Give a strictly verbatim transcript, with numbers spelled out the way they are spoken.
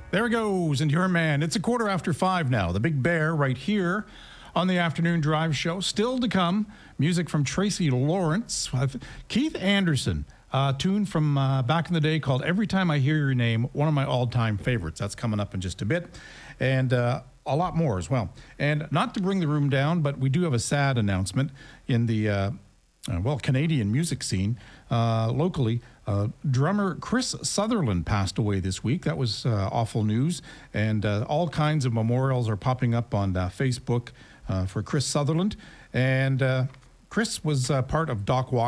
There it goes, and your man. It's a quarter after five now. The Big Bear right here on the Afternoon Drive Show. Still to come, music from Tracy Lawrence. Keith Anderson, a tune from uh, back in the day called Every Time I Hear Your Name, one of my all-time favorites. That's coming up in just a bit. And uh, a lot more as well. And not to bring the room down, but we do have a sad announcement in the, uh, uh, well, Canadian music scene. Uh, locally, uh, drummer Chris Sutherland passed away this week. That was uh, awful news. And uh, all kinds of memorials are popping up on uh, Facebook uh, for Chris Sutherland. And uh, Chris was uh, part of Doc Walker.